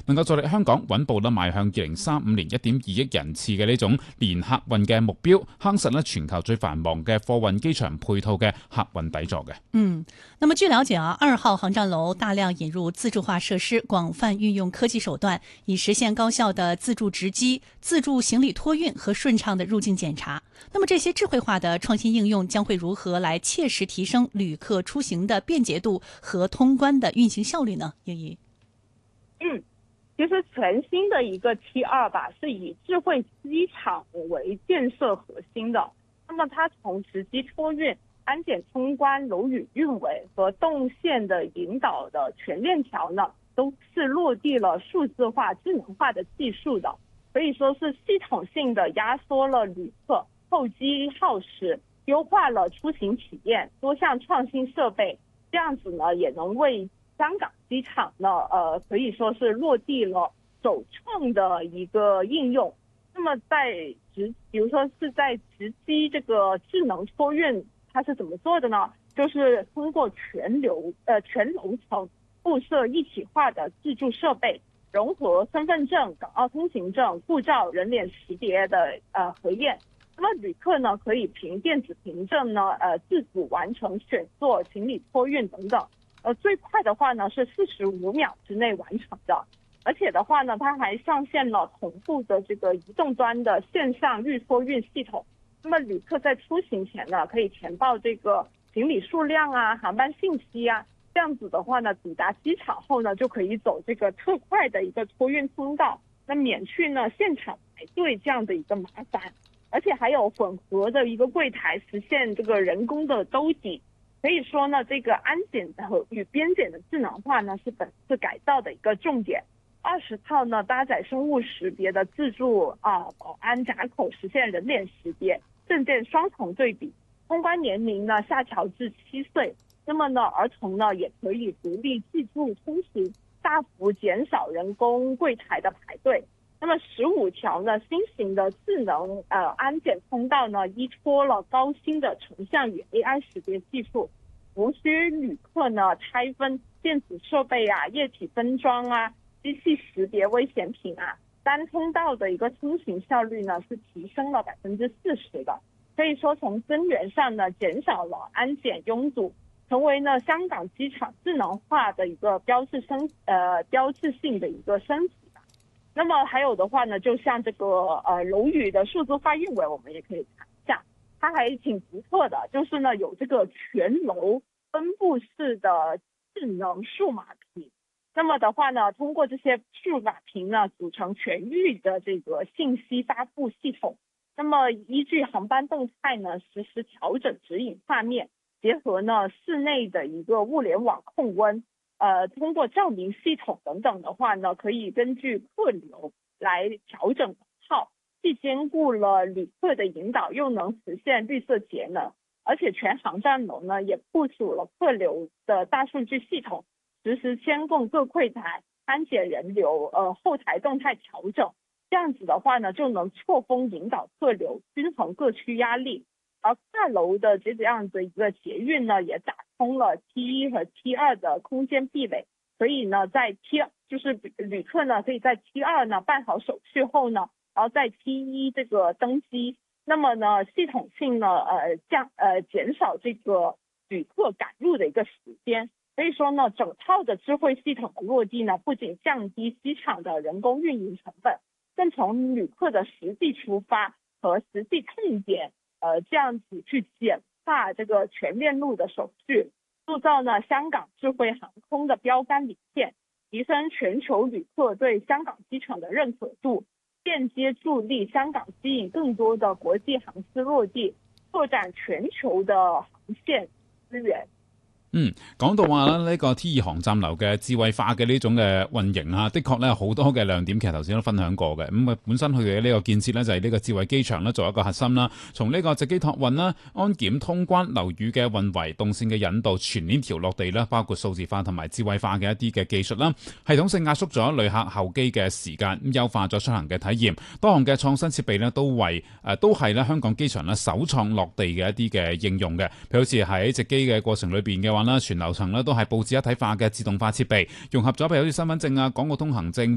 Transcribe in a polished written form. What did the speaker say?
能夠助力香港穩步邁向2035年1.2億人次嘅呢種年客運嘅目標，夯實全球最繁忙嘅貨運機場配套嘅客運底座嘅。 那麼據了解2號航站樓大量引入自助化設施，廣泛運用科技手段，以實現高效的自助值機、自助行李托運和順暢的入境檢查。那麼這些智慧化的創新應用將會如何來切實提升旅客出行的便捷度和通關的運行效率呢？英怡。 其實全新的一個 T2吧，是以智慧機場為建設核心的。那麼它從值機托運、安檢通關、樓宇運維和動線的引導的全鏈條呢，都是落地了數字化、智能化的技術的，可以說是系統性的壓縮了旅客候機耗時，優化了出行體驗，多項創新設備，這樣子呢也能為香港機場呢，可以說是落地了首創的一個應用。那麼比如說是在直機這個智能托運，它是怎麼做的呢？就是通過全樓層布設一體化的自助設備，融合身份證、港澳通行證、護照、人臉識別的核驗。那麼旅客呢可以憑電子憑證呢，自主完成選座、行李托運等等。最快的話呢是45秒之內完成的，而且的話呢，它還上線了同步的這個移動端的線上預托運系統。那麼旅客在出行前呢，可以填報這個行李數量啊、航班信息啊，這樣子的話呢，抵達機場後呢，就可以走這個特快的一個托運通道，那免去呢現場排隊這樣的一個麻煩，而且還有混合的一個櫃台，實現這個人工的兜底。可以說呢，這個安檢和與邊檢的智能化呢，是本次改造的一個重點。20套呢，搭載生物識別的自助保安閘口，實現人臉識別、證件雙重對比。通關年齡呢下調至7歲，那麼呢，兒童呢也可以獨立自助通行，大幅減少人工櫃台的排隊。那麼15條呢新型的智能安檢通道呢，依託了高新的成像與 AI 識別技術，無需旅客呢拆分電子設備啊、液體分裝啊、機器識別危險品啊，單通道的一個通行效率呢是提升了40%的。可以說從根源上呢減少了安檢擁堵，成為呢香港機場智能化的一個標誌性的一個升級。那麼還有的話呢，就像這個樓宇的數字化運維，我們也可以看一下，它還挺不錯的，就是呢有這個全樓分布式的智能數碼屏。那麼的話呢，通過這些數碼屏呢，組成全域的這個信息發布系統。那麼依據航班動態呢，實時調整指引畫面，結合呢室內的一個物聯網控溫。通過照明系統等等的話呢，可以根據客流來調整號，既兼顧了旅客的引導，又能實現綠色節能。而且全航站樓呢也部署了客流的大數據系統，實時監控各櫃台、安檢人流、後台動態調整。這樣子的話呢，就能錯峰引導客流，均衡各區壓力。而跨樓的這樣的一個捷運呢，也打通了 T1 和 T2 的空間壁壘，所以呢，在 T2就是旅客呢可以在 T2 呢辦好手續後呢，然後在 T1 這個登機，那麼呢系統性呢減少這個旅客趕路的一個時間。所以說呢，整套的智慧系統的落地呢，不僅降低機場的人工運營成本，更從旅客的實際出發和實際痛點。這樣子去簡化這個全鏈路的手續，塑造呢香港智慧航空的標杆領先，提升全球旅客對香港機場的認可度，間接助力香港吸引更多的國際航司落地，拓展全球的航線資源。 講到話呢個 T2 航站樓嘅智慧化嘅呢種嘅運營啊，的確咧好多嘅亮點，其實頭先都分享過嘅。咁本身佢嘅呢個建設呢，就係呢個智慧機場咧作為一個核心啦，從呢個直機託運啦、安檢通關、樓宇嘅運維、動線嘅引導、全鏈條落地啦，包括數字化同埋智慧化嘅一啲嘅技術啦，系統性壓縮咗旅客候機嘅時間，優化咗出行嘅體驗。多項嘅創新設備呢，都係咧香港機場咧首創落地嘅一啲嘅應用嘅。譬如好似喺直機嘅過程裏邊嘅話，全樓層咧都係佈置一體化嘅自動化設備，融合咗譬如好似身份證啊、港澳通行證、